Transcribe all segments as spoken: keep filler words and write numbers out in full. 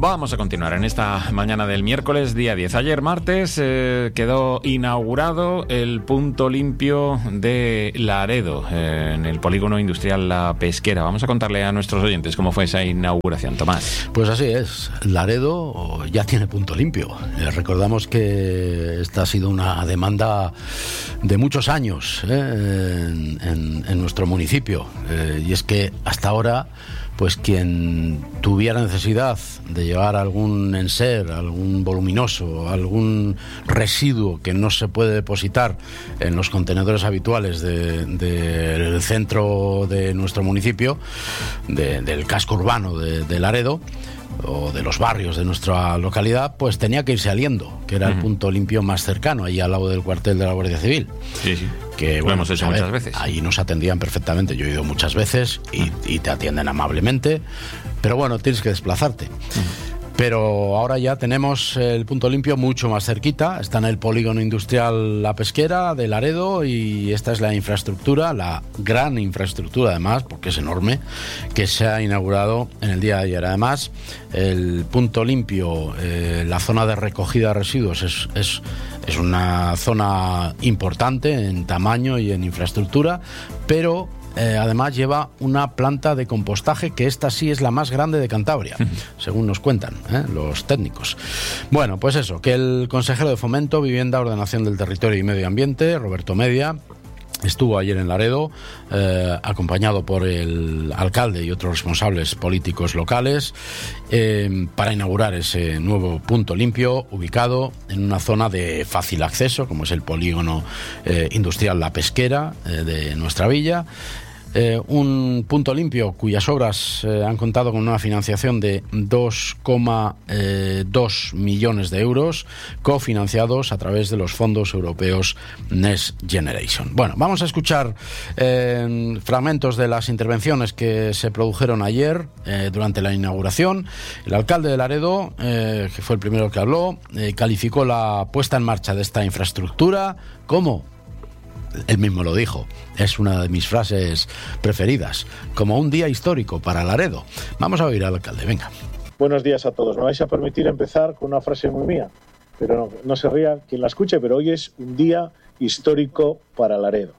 Vamos a continuar en esta mañana del miércoles, día diez. Ayer martes eh, quedó inaugurado el punto limpio de Laredo, eh, en el polígono industrial La Pesquera. Vamos a contarle a nuestros oyentes cómo fue esa inauguración, Tomás. Pues así es, Laredo ya tiene punto limpio. Eh, recordamos que esta ha sido una demanda de muchos años eh, en, en, en nuestro municipio, eh, y es que hasta ahora, pues quien tuviera necesidad de llevar algún enser, algún voluminoso, algún residuo que no se puede depositar en los contenedores habituales de, de, del centro de nuestro municipio, de, del casco urbano de, de Laredo, o de los barrios de nuestra localidad, pues tenía que irse a Liendo, que era uh-huh. el punto limpio más cercano, ahí al lado del cuartel de la Guardia Civil. Sí, sí. Que, lo bueno, hemos hecho a ver, muchas veces. Ahí nos atendían perfectamente. Yo he ido muchas veces y, uh-huh. y te atienden amablemente, pero bueno, tienes que desplazarte. Uh-huh. Pero ahora ya tenemos el punto limpio mucho más cerquita. Está en el polígono industrial La Pesquera de Laredo, y esta es la infraestructura, la gran infraestructura además, porque es enorme, que se ha inaugurado en el día de ayer. Además, el punto limpio, eh, la zona de recogida de residuos es, es, es una zona importante en tamaño y en infraestructura, pero Eh, además lleva una planta de compostaje, que esta sí es la más grande de Cantabria, uh-huh. según nos cuentan ¿eh? los técnicos. Bueno, pues eso, que el consejero de Fomento, Vivienda, Ordenación del Territorio y Medio Ambiente, Roberto Media, estuvo ayer en Laredo, eh, acompañado por el alcalde y otros responsables políticos locales, eh, para inaugurar ese nuevo punto limpio, ubicado en una zona de fácil acceso, como es el polígono eh, industrial La Pesquera eh, de nuestra villa. Eh, un punto limpio cuyas obras eh, han contado con una financiación de dos coma dos millones de euros, cofinanciados a través de los fondos europeos Next Generation. Bueno, vamos a escuchar eh, fragmentos de las intervenciones que se produjeron ayer eh, durante la inauguración. El alcalde de Laredo, eh, que fue el primero que habló, eh, calificó la puesta en marcha de esta infraestructura como, él mismo lo dijo, es una de mis frases preferidas, como un día histórico para Laredo. Vamos a oír al alcalde, venga. Buenos días a todos. Me vais a permitir empezar con una frase muy mía, pero no, no se ría quien la escuche, pero hoy es un día histórico para Laredo.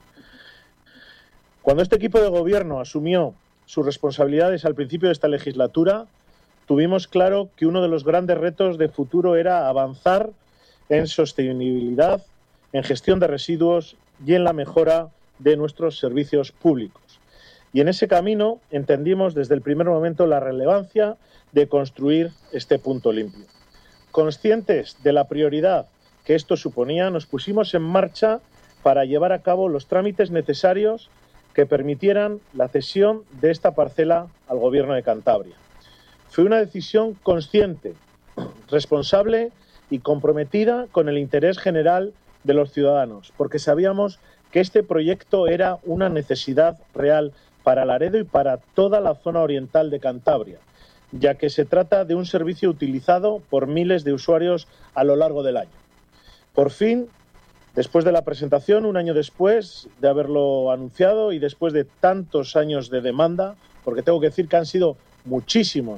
Cuando este equipo de gobierno asumió sus responsabilidades al principio de esta legislatura, tuvimos claro que uno de los grandes retos de futuro era avanzar en sostenibilidad, en gestión de residuos y en la mejora de nuestros servicios públicos. Y en ese camino entendimos desde el primer momento la relevancia de construir este punto limpio. Conscientes de la prioridad que esto suponía, nos pusimos en marcha para llevar a cabo los trámites necesarios que permitieran la cesión de esta parcela al Gobierno de Cantabria. Fue una decisión consciente, responsable y comprometida con el interés general de los ciudadanos, porque sabíamos que este proyecto era una necesidad real para Laredo y para toda la zona oriental de Cantabria, ya que se trata de un servicio utilizado por miles de usuarios a lo largo del año. Por fin, después de la presentación, un año después de haberlo anunciado y después de tantos años de demanda, porque tengo que decir que han sido muchísimos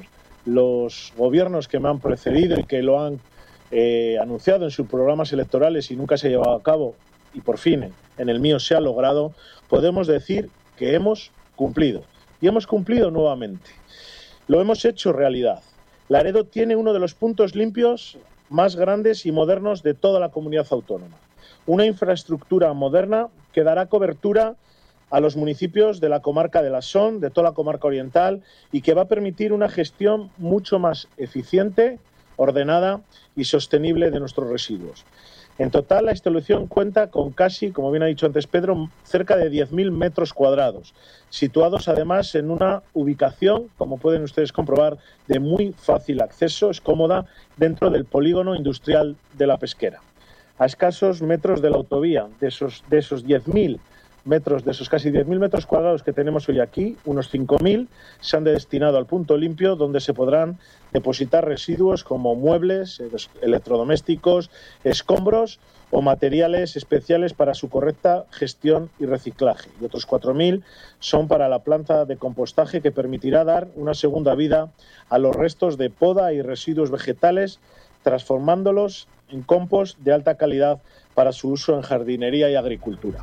los gobiernos que me han precedido y que lo han eh, anunciado en sus programas electorales y nunca se ha llevado a cabo, y por fin en el mío se ha logrado, podemos decir que hemos cumplido. Y hemos cumplido nuevamente. Lo hemos hecho realidad. Laredo tiene uno de los puntos limpios más grandes y modernos de toda la comunidad autónoma. Una infraestructura moderna que dará cobertura a los municipios de la comarca de la Son, de toda la comarca oriental, y que va a permitir una gestión mucho más eficiente, ordenada y sostenible de nuestros residuos. En total, la instalación cuenta con casi, como bien ha dicho antes Pedro, cerca de diez mil metros cuadrados, situados además en una ubicación, como pueden ustedes comprobar, de muy fácil acceso, es cómoda, dentro del polígono industrial de La Pesquera. A escasos metros de la autovía, de esos, de esos diez mil metros, de esos casi diez mil metros cuadrados que tenemos hoy aquí, unos cinco mil se han destinado al punto limpio, donde se podrán depositar residuos como muebles, electrodomésticos, escombros o materiales especiales para su correcta gestión y reciclaje. Y otros cuatro mil son para la planta de compostaje, que permitirá dar una segunda vida a los restos de poda y residuos vegetales, transformándolos en compost de alta calidad para su uso en jardinería y agricultura.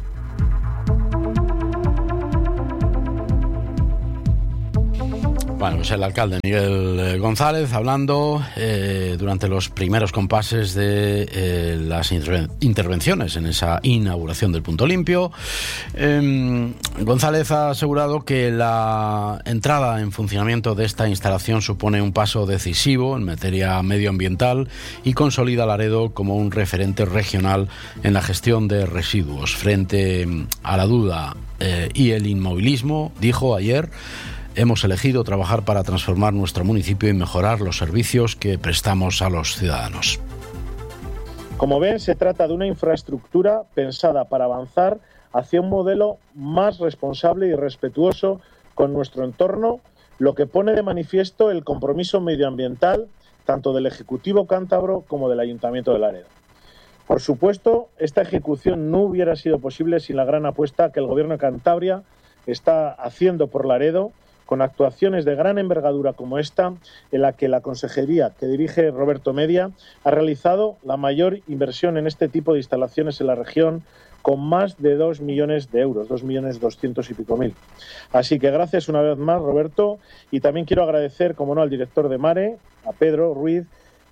Bueno, pues el alcalde Miguel González hablando eh, durante los primeros compases de eh, las interven- intervenciones en esa inauguración del punto limpio. Eh, González ha asegurado que la entrada en funcionamiento de esta instalación supone un paso decisivo en materia medioambiental y consolida Laredo como un referente regional en la gestión de residuos. Frente a la duda eh, y el inmovilismo, dijo ayer, hemos elegido trabajar para transformar nuestro municipio y mejorar los servicios que prestamos a los ciudadanos. Como ven, se trata de una infraestructura pensada para avanzar hacia un modelo más responsable y respetuoso con nuestro entorno, lo que pone de manifiesto el compromiso medioambiental tanto del Ejecutivo cántabro como del Ayuntamiento de Laredo. Por supuesto, esta ejecución no hubiera sido posible sin la gran apuesta que el Gobierno de Cantabria está haciendo por Laredo, con actuaciones de gran envergadura como esta, en la que la consejería que dirige Roberto Media ha realizado la mayor inversión en este tipo de instalaciones en la región, con más de dos millones de euros, dos millones doscientos y pico mil. Así que gracias una vez más, Roberto, y también quiero agradecer, como no, al director de Mare, a Pedro Ruiz,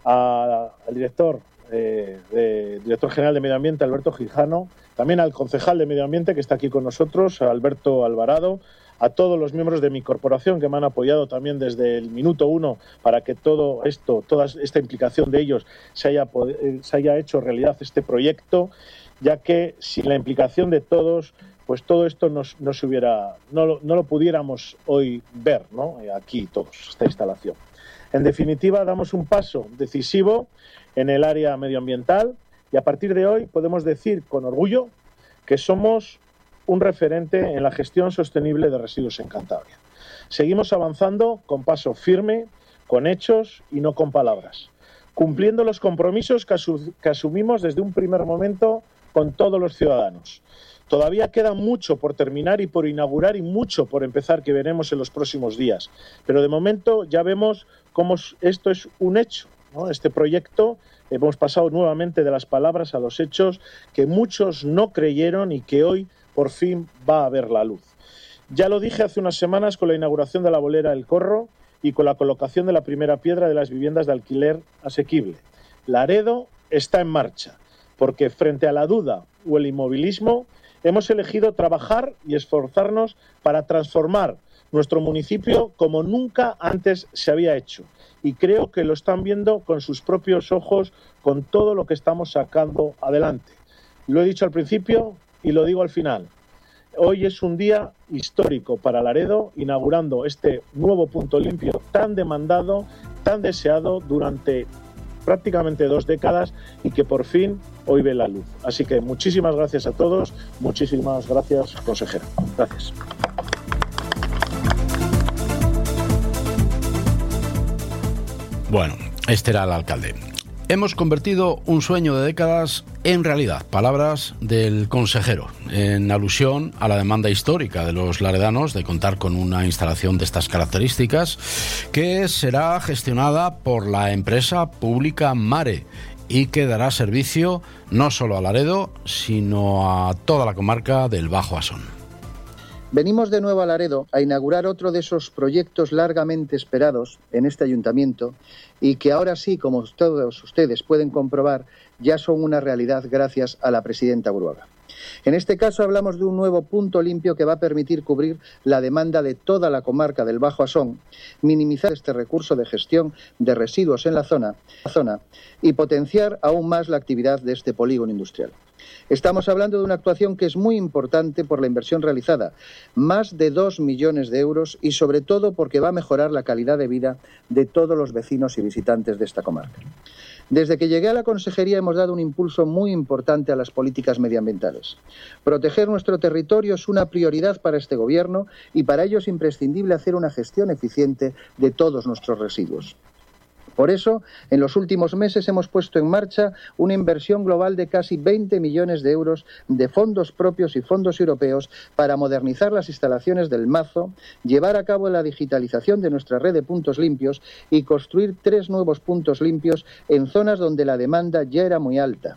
a, al director, eh, de, director general de Medio Ambiente, Alberto Gijano, también al concejal de Medio Ambiente que está aquí con nosotros, Alberto Alvarado, a todos los miembros de mi corporación que me han apoyado también desde el minuto uno para que todo esto, toda esta implicación de ellos se haya, se haya hecho realidad este proyecto, ya que sin la implicación de todos, pues todo esto no, no se hubiera, no lo, no lo pudiéramos hoy ver, ¿no? Aquí todos, esta instalación. En definitiva, damos un paso decisivo en el área medioambiental y a partir de hoy podemos decir con orgullo que somos un referente en la gestión sostenible de residuos en Cantabria. Seguimos avanzando con paso firme, con hechos y no con palabras, cumpliendo los compromisos que, asu- que asumimos desde un primer momento con todos los ciudadanos. Todavía queda mucho por terminar y por inaugurar y mucho por empezar que veremos en los próximos días, pero de momento ya vemos cómo esto es un hecho, ¿no? Este proyecto, hemos pasado nuevamente de las palabras a los hechos que muchos no creyeron y que hoy por fin va a ver la luz. Ya lo dije hace unas semanas con la inauguración de la bolera El Corro y con la colocación de la primera piedra de las viviendas de alquiler asequible. Laredo está en marcha, porque frente a la duda o el inmovilismo hemos elegido trabajar y esforzarnos para transformar nuestro municipio como nunca antes se había hecho. Y creo que lo están viendo con sus propios ojos con todo lo que estamos sacando adelante. Lo he dicho al principio y lo digo al final. Hoy es un día histórico para Laredo, inaugurando este nuevo punto limpio tan demandado, tan deseado durante prácticamente dos décadas y que por fin hoy ve la luz. Así que muchísimas gracias a todos, muchísimas gracias, consejera. Gracias. Bueno, este era el alcalde. Hemos convertido un sueño de décadas en realidad. Palabras del consejero, en alusión a la demanda histórica de los laredanos de contar con una instalación de estas características, que será gestionada por la empresa pública Mare y que dará servicio no solo a Laredo, sino a toda la comarca del Bajo Asón. Venimos de nuevo a Laredo a inaugurar otro de esos proyectos largamente esperados en este ayuntamiento y que ahora sí, como todos ustedes pueden comprobar, ya son una realidad gracias a la presidenta Buruaga. En este caso hablamos de un nuevo punto limpio que va a permitir cubrir la demanda de toda la comarca del Bajo Asón, minimizar este recurso de gestión de residuos en la zona, la zona y potenciar aún más la actividad de este polígono industrial. Estamos hablando de una actuación que es muy importante por la inversión realizada, más de dos millones de euros y sobre todo porque va a mejorar la calidad de vida de todos los vecinos y visitantes de esta comarca. Desde que llegué a la consejería hemos dado un impulso muy importante a las políticas medioambientales. Proteger nuestro territorio es una prioridad para este Gobierno y para ello es imprescindible hacer una gestión eficiente de todos nuestros residuos. Por eso, en los últimos meses hemos puesto en marcha una inversión global de casi veinte millones de euros de fondos propios y fondos europeos para modernizar las instalaciones del Mazo, llevar a cabo la digitalización de nuestra red de puntos limpios y construir tres nuevos puntos limpios en zonas donde la demanda ya era muy alta.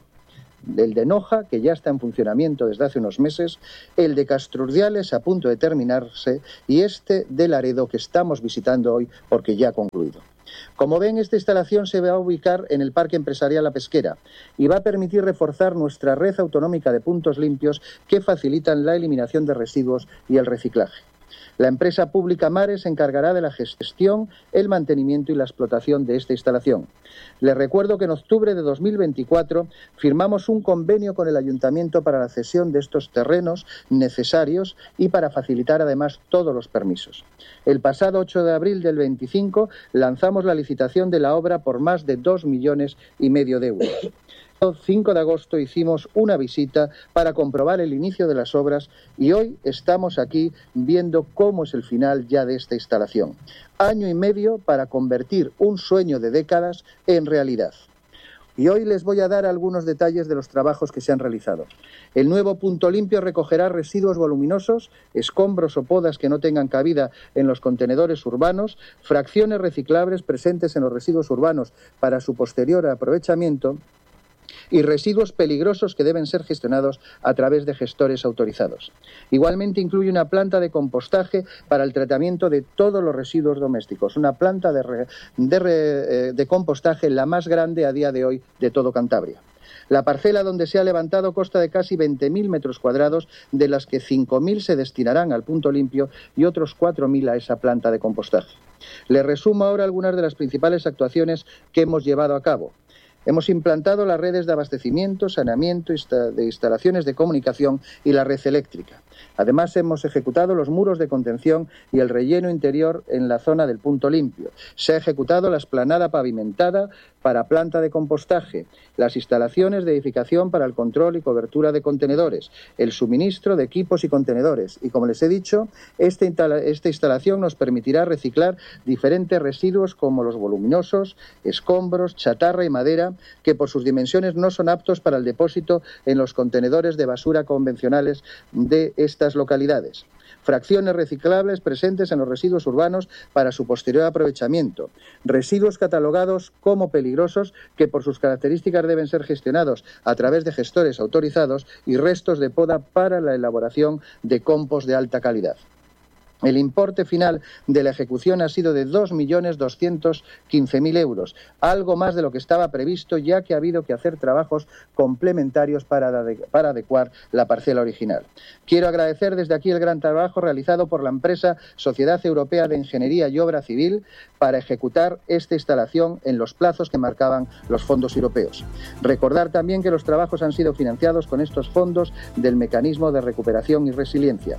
El de Noja, que ya está en funcionamiento desde hace unos meses, el de Castrurdiales a punto de terminarse y este de Laredo que estamos visitando hoy porque ya ha concluido. Como ven, esta instalación se va a ubicar en el Parque Empresarial La Pesquera y va a permitir reforzar nuestra red autonómica de puntos limpios que facilitan la eliminación de residuos y el reciclaje. La empresa pública Mares se encargará de la gestión, el mantenimiento y la explotación de esta instalación. Les recuerdo que en octubre de dos mil veinticuatro firmamos un convenio con el Ayuntamiento para la cesión de estos terrenos necesarios y para facilitar además todos los permisos. El pasado ocho de abril del veinticinco lanzamos la licitación de la obra por más de dos millones y medio de euros. El cinco de agosto hicimos una visita para comprobar el inicio de las obras y hoy estamos aquí viendo cómo es el final ya de esta instalación. Año y medio para convertir un sueño de décadas en realidad. Y hoy les voy a dar algunos detalles de los trabajos que se han realizado. El nuevo punto limpio recogerá residuos voluminosos, escombros o podas que no tengan cabida en los contenedores urbanos, fracciones reciclables presentes en los residuos urbanos para su posterior aprovechamiento y residuos peligrosos que deben ser gestionados a través de gestores autorizados. Igualmente incluye una planta de compostaje para el tratamiento de todos los residuos domésticos, una planta de, re, de, re, de compostaje la más grande a día de hoy de todo Cantabria. La parcela donde se ha levantado consta de casi veinte mil metros cuadrados, de las que cinco mil se destinarán al punto limpio y otros cuatro mil a esa planta de compostaje. Les resumo ahora algunas de las principales actuaciones que hemos llevado a cabo. Hemos implantado las redes de abastecimiento, saneamiento, de instalaciones de comunicación y la red eléctrica. Además, hemos ejecutado los muros de contención y el relleno interior en la zona del punto limpio. Se ha ejecutado la explanada pavimentada para planta de compostaje, las instalaciones de edificación para el control y cobertura de contenedores, el suministro de equipos y contenedores. Y como les he dicho, esta, instala- esta instalación nos permitirá reciclar diferentes residuos como los voluminosos, escombros, chatarra y madera, que por sus dimensiones no son aptos para el depósito en los contenedores de basura convencionales de estas localidades. Fracciones reciclables presentes en los residuos urbanos para su posterior aprovechamiento. Residuos catalogados como peligrosos que por sus características deben ser gestionados a través de gestores autorizados y restos de poda para la elaboración de compost de alta calidad. El importe final de la ejecución ha sido de dos millones doscientos quince mil euros, algo más de lo que estaba previsto, ya que ha habido que hacer trabajos complementarios para, para adecuar la parcela original. Quiero agradecer desde aquí el gran trabajo realizado por la empresa Sociedad Europea de Ingeniería y Obra Civil para ejecutar esta instalación en los plazos que marcaban los fondos europeos. Recordar también que los trabajos han sido financiados con estos fondos del Mecanismo de Recuperación y Resiliencia.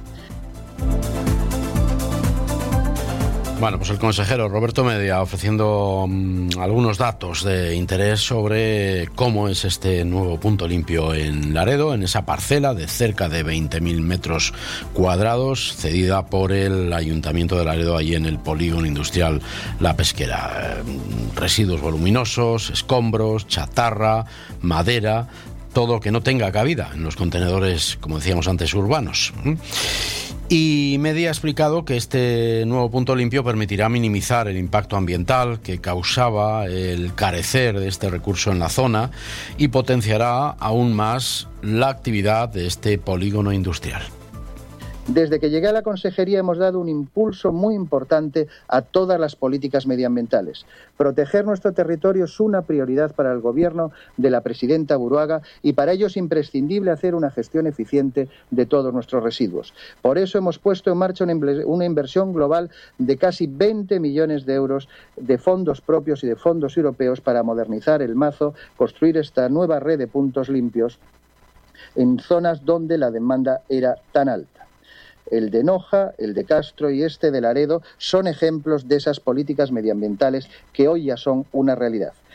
Bueno, pues el consejero Roberto Media ofreciendo um, algunos datos de interés sobre cómo es este nuevo punto limpio en Laredo, en esa parcela de cerca de veinte mil metros cuadrados, cedida por el Ayuntamiento de Laredo, allí en el polígono industrial La Pesquera. Eh, residuos voluminosos, escombros, chatarra, madera, todo que no tenga cabida en los contenedores, como decíamos antes, urbanos. ¿Mm? Y Media ha explicado que este nuevo punto limpio permitirá minimizar el impacto ambiental que causaba el carecer de este recurso en la zona y potenciará aún más la actividad de este polígono industrial. Desde que llegué a la consejería hemos dado un impulso muy importante a todas las políticas medioambientales. Proteger nuestro territorio es una prioridad para el Gobierno de la presidenta Buruaga y para ello es imprescindible hacer una gestión eficiente de todos nuestros residuos. Por eso hemos puesto en marcha una inversión global de casi veinte millones de euros de fondos propios y de fondos europeos para modernizar el Mazo, construir esta nueva red de puntos limpios en zonas donde la demanda era tan alta. El de Noja, el de Castro y este de Laredo son ejemplos de esas políticas medioambientales que hoy ya son una realidad.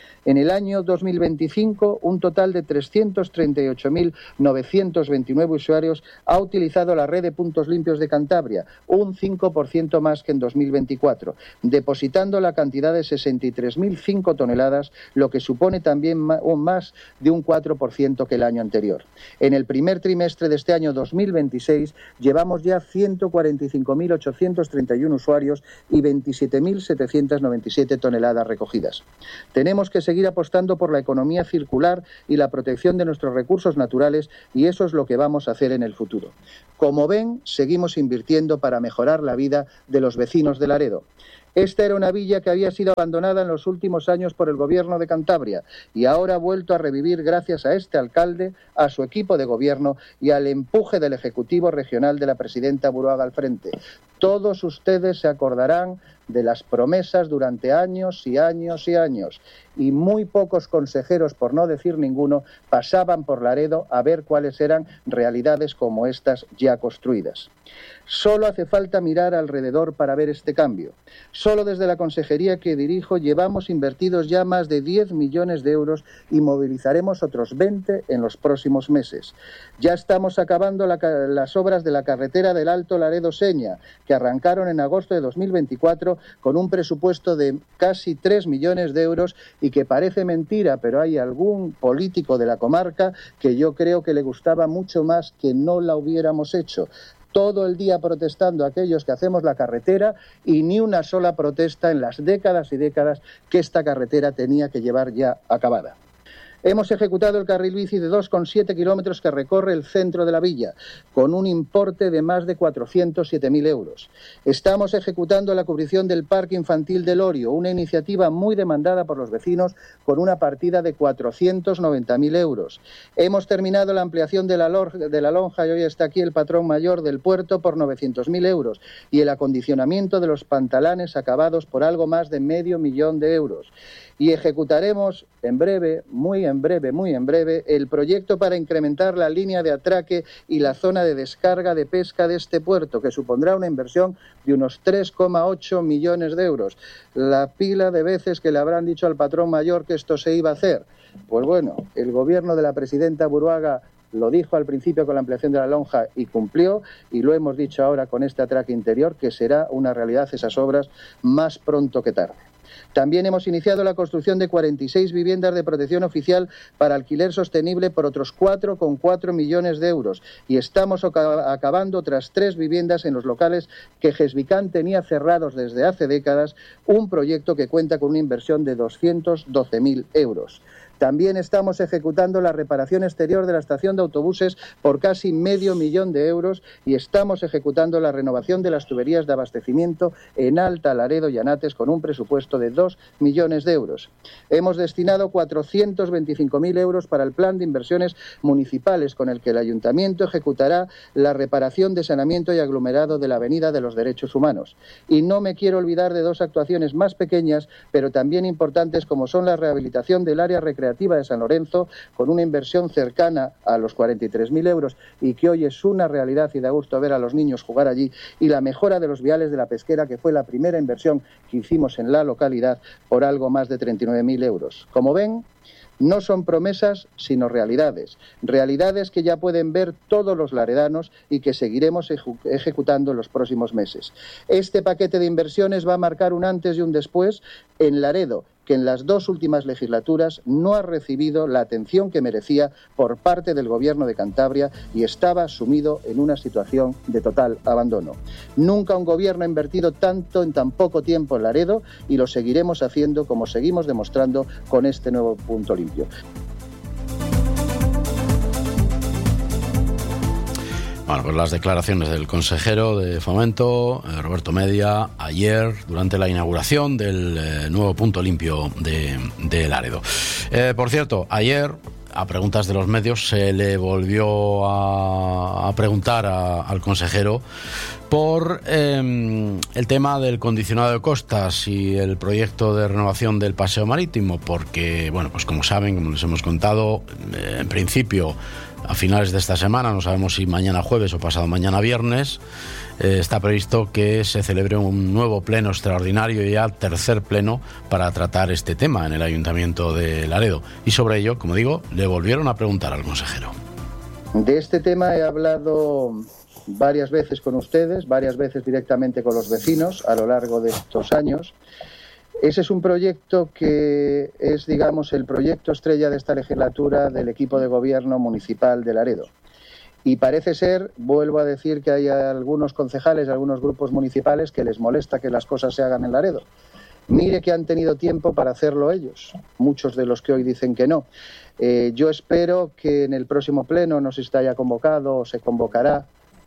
En el año dos mil veinticinco, un total de trescientos treinta y ocho mil novecientos veintinueve usuarios ha utilizado la red de puntos limpios de Cantabria, un cinco por ciento más que en dos mil veinticuatro, depositando la cantidad de sesenta y tres mil cinco toneladas, lo que supone también más de un cuatro por ciento que el año anterior. En el primer trimestre de este año dos mil veintiséis llevamos ya ciento cuarenta y cinco mil ochocientos treinta y uno usuarios y veintisiete mil setecientos noventa y siete toneladas recogidas. Tenemos que seguir apostando por la economía circular y la protección de nuestros recursos naturales, y eso es lo que vamos a hacer en el futuro. Como ven, seguimos invirtiendo para mejorar la vida de los vecinos de Laredo. Esta era una villa que había sido abandonada en los últimos años por el Gobierno de Cantabria y ahora ha vuelto a revivir gracias a este alcalde, a su equipo de gobierno y al empuje del Ejecutivo Regional de la presidenta Buruaga al frente. Todos ustedes se acordarán de las promesas durante años y años y años, y muy pocos consejeros, por no decir ninguno, pasaban por Laredo a ver cuáles eran realidades como estas ya construidas. Solo hace falta mirar alrededor para ver este cambio. Solo desde la consejería que dirijo llevamos invertidos ya más de diez millones de euros y movilizaremos otros veinte en los próximos meses. Ya estamos acabando la, las obras de la carretera del Alto Laredo-Seña, que arrancaron en agosto de dos mil veinticuatro con un presupuesto de casi tres millones de euros y que parece mentira, pero hay algún político de la comarca que yo creo que le gustaba mucho más que no la hubiéramos hecho. Todo el día protestando a aquellos que hacemos la carretera y ni una sola protesta en las décadas y décadas que esta carretera tenía que llevar ya acabada. Hemos ejecutado el carril bici de dos coma siete kilómetros que recorre el centro de la villa, con un importe de más de cuatrocientos siete mil euros. Estamos ejecutando la cubrición del Parque Infantil del Orio, una iniciativa muy demandada por los vecinos, con una partida de cuatrocientos noventa mil euros. Hemos terminado la ampliación de la, de la lonja, y hoy está aquí el patrón mayor del puerto, por novecientos mil euros, y el acondicionamiento de los pantalanes acabados por algo más de medio millón de euros. Y ejecutaremos en breve, muy en breve, muy en breve, el proyecto para incrementar la línea de atraque y la zona de descarga de pesca de este puerto, que supondrá una inversión de unos tres coma ocho millones de euros. La pila de veces que le habrán dicho al patrón mayor que esto se iba a hacer. Pues bueno, el gobierno de la presidenta Buruaga lo dijo al principio con la ampliación de la lonja y cumplió, y lo hemos dicho ahora con este atraque interior, que será una realidad esas obras más pronto que tarde. También hemos iniciado la construcción de cuarenta y seis viviendas de protección oficial para alquiler sostenible por otros cuatro coma cuatro millones de euros y estamos acabando otras tres viviendas en los locales que Gesvican tenía cerrados desde hace décadas, un proyecto que cuenta con una inversión de doscientos doce mil euros. También estamos ejecutando la reparación exterior de la estación de autobuses por casi medio millón de euros y estamos ejecutando la renovación de las tuberías de abastecimiento en Alta, Laredo y Anates con un presupuesto de dos millones de euros. Hemos destinado cuatrocientos veinticinco mil euros para el plan de inversiones municipales con el que el Ayuntamiento ejecutará la reparación de saneamiento y aglomerado de la Avenida de los Derechos Humanos. Y no me quiero olvidar de dos actuaciones más pequeñas, pero también importantes, como son la rehabilitación del área recreativa de San Lorenzo, con una inversión cercana a los cuarenta y tres mil euros y que hoy es una realidad y da gusto ver a los niños jugar allí, y la mejora de los viales de la Pesquera, que fue la primera inversión que hicimos en la localidad por algo más de treinta y nueve mil euros. Como ven, no son promesas, sino realidades. Realidades que ya pueden ver todos los laredanos y que seguiremos eje- ejecutando en los próximos meses. Este paquete de inversiones va a marcar un antes y un después en Laredo, que en las dos últimas legislaturas no ha recibido la atención que merecía por parte del Gobierno de Cantabria y estaba sumido en una situación de total abandono. Nunca un gobierno ha invertido tanto en tan poco tiempo en Laredo, y lo seguiremos haciendo, como seguimos demostrando con este nuevo punto limpio. Bueno, pues las declaraciones del consejero de Fomento, eh, Roberto Media, ayer durante la inauguración del eh, nuevo punto limpio de, de Laredo. Eh, por cierto, ayer, a preguntas de los medios, se le volvió a, a preguntar a, al consejero por eh, el tema del condicionado de costas y el proyecto de renovación del paseo marítimo, porque, bueno, pues como saben, como les hemos contado, eh, en principio, a finales de esta semana, no sabemos si mañana jueves o pasado mañana viernes, eh, está previsto que se celebre un nuevo pleno extraordinario, ya tercer pleno, para tratar este tema en el Ayuntamiento de Laredo. Y sobre ello, como digo, le volvieron a preguntar al consejero. De este tema he hablado varias veces con ustedes, varias veces directamente con los vecinos a lo largo de estos años. Ese es un proyecto que es, digamos, el proyecto estrella de esta legislatura del equipo de gobierno municipal de Laredo. Y parece ser, vuelvo a decir, que hay algunos concejales, algunos grupos municipales que les molesta que las cosas se hagan en Laredo. Mire que han tenido tiempo para hacerlo ellos, muchos de los que hoy dicen que no. Eh, yo espero que en el próximo pleno, no sé si está ya convocado o se convocará,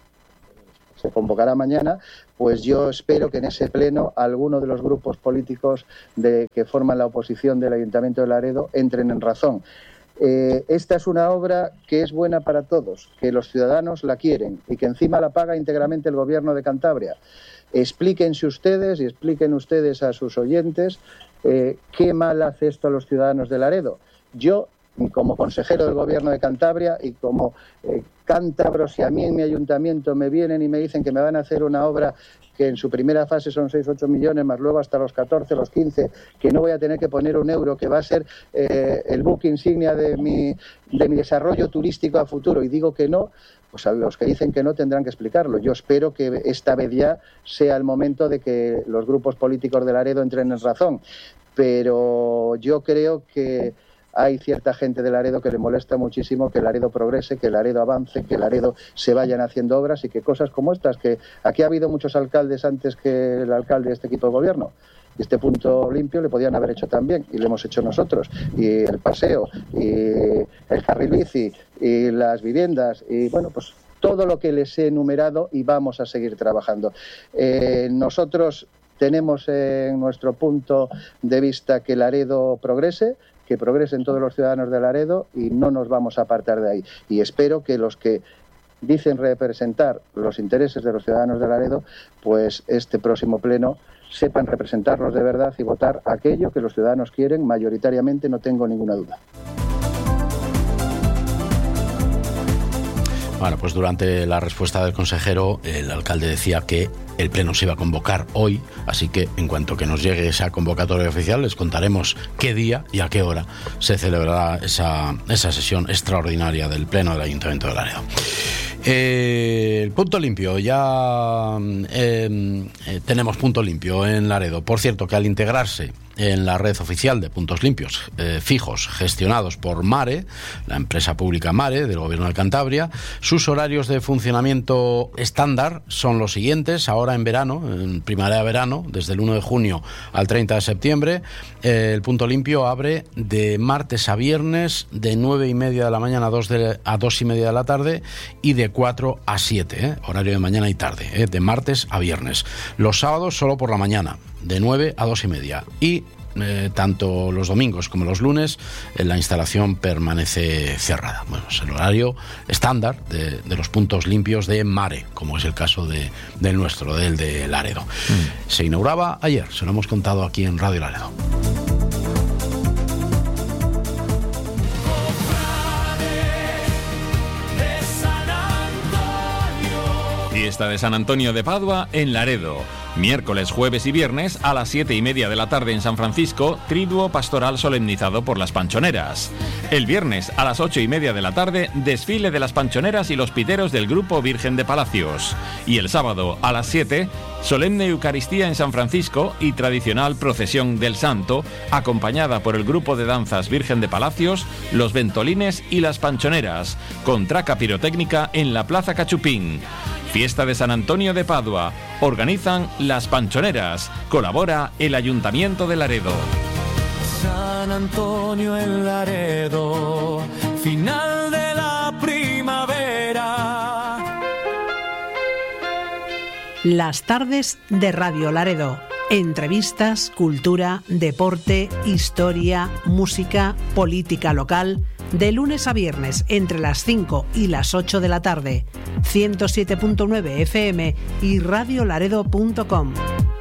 se convocará mañana, pues yo espero que en ese pleno alguno de los grupos políticos de, que forman la oposición del Ayuntamiento de Laredo entren en razón. Eh, esta es una obra que es buena para todos, que los ciudadanos la quieren y que encima la paga íntegramente el Gobierno de Cantabria. Explíquense ustedes y expliquen ustedes a sus oyentes eh, qué mal hace esto a los ciudadanos de Laredo. Yo, como consejero del Gobierno de Cantabria y como eh, cántabros, si a mí en mi ayuntamiento me vienen y me dicen que me van a hacer una obra que en su primera fase son seis u ocho millones, más luego hasta los catorce, los quince, que no voy a tener que poner un euro, que va a ser eh, el buque insignia de mi, de mi desarrollo turístico a futuro, y digo que no, pues a los que dicen que no tendrán que explicarlo. Yo espero que esta vez ya sea el momento de que los grupos políticos de Laredo entren en razón, pero yo creo que hay cierta gente de Laredo que le molesta muchísimo que Laredo progrese, que Laredo avance, que Laredo se vayan haciendo obras y que cosas como estas, que aquí ha habido muchos alcaldes antes que el alcalde de este equipo de gobierno. Y este punto limpio le podían haber hecho también, y lo hemos hecho nosotros. Y el paseo, y el carril bici, y las viviendas, y bueno, pues todo lo que les he enumerado, y vamos a seguir trabajando. Eh, nosotros tenemos en nuestro punto de vista que Laredo progrese, que progresen todos los ciudadanos de Laredo, y no nos vamos a apartar de ahí. Y espero que los que dicen representar los intereses de los ciudadanos de Laredo, pues este próximo pleno sepan representarlos de verdad y votar aquello que los ciudadanos quieren mayoritariamente, no tengo ninguna duda. Bueno, pues durante la respuesta del consejero, el alcalde decía que el pleno se iba a convocar hoy, así que en cuanto que nos llegue esa convocatoria oficial les contaremos qué día y a qué hora se celebrará esa, esa sesión extraordinaria del pleno del Ayuntamiento de Laredo. Eh, el punto limpio, ya eh, eh, tenemos punto limpio en Laredo. Por cierto, que al integrarse en la red oficial de puntos limpios eh, fijos gestionados por Mare, la empresa pública Mare del Gobierno de Cantabria, sus horarios de funcionamiento estándar son los siguientes. Ahora en verano, en primavera-verano, desde el uno de junio al treinta de septiembre, eh, el punto limpio abre de martes a viernes de nueve y media de la mañana a dos, de, a dos y media de la tarde y de cuatro a siete, eh, horario de mañana y tarde, eh, de martes a viernes. Los sábados solo por la mañana, de nueve a dos y media, y eh, tanto los domingos como los lunes eh, la instalación permanece cerrada. Bueno, es el horario estándar de, de los puntos limpios de Mare, como es el caso de, del nuestro, del de Laredo. Mm. Se inauguraba ayer, se lo hemos contado aquí en Radio Laredo. Fiesta de San Antonio de Padua en Laredo. Miércoles, jueves y viernes a las siete y media de la tarde en San Francisco, triduo pastoral solemnizado por las Panchoneras. El viernes a las ocho y media de la tarde, desfile de las Panchoneras y los piteros del Grupo Virgen de Palacios. Y el sábado a las siete, solemne Eucaristía en San Francisco y tradicional procesión del Santo, acompañada por el Grupo de Danzas Virgen de Palacios, los Ventolines y las Panchoneras, con traca pirotécnica en la Plaza Cachupín. Fiesta de San Antonio de Padua. Organizan las Panchoneras. Colabora el Ayuntamiento de Laredo. San Antonio en Laredo, final de la primavera. Las tardes de Radio Laredo. Entrevistas, cultura, deporte, historia, música, política local. de lunes a viernes entre las cinco y las ocho de la tarde. ciento siete punto nueve F M y radio laredo punto com.